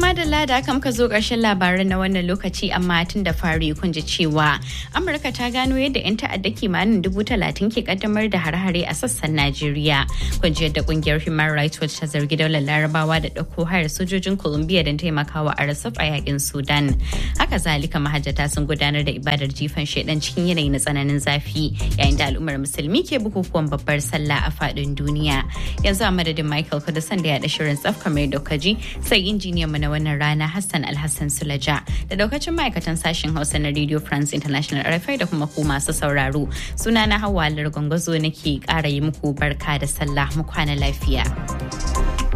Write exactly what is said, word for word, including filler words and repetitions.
madalla da aka muka zo ƙarshen labaran na wannan lokaci amma tun da fari kun ji cewa Amurka ta gano yadda 'yan ta'adda kimanin dubu talatin ke kaddamar da hare-hare a sassan Najeriya. Kun ji yadda kungiyar Human Rights Watch ta zargi daular Larabawa da ɗauko hayar sojojin Colombia don taimakawa a R S F a yakin Sudan. Haka zalika mahajjata sun gudanar da ibadar jifan shaidan cikin yanayi na tsananin zafi yayin da al'ummar musulmi ke bukukuwan babbar sallah a faɗin duniya. Yanzu a madadin Michael Kudusan da ya haɗa shirin tsaf kamar da kaji sai injiniyan mu na wannan rana Hassan Alhassan Sulaja da daukacin ma'aikatan sashen Hausa na Radio France International R F I da kuma ku masu sauraro. Sunana Hawwa Largongozo nake ƙara yi muku barka da sallah mu kwana lafiya.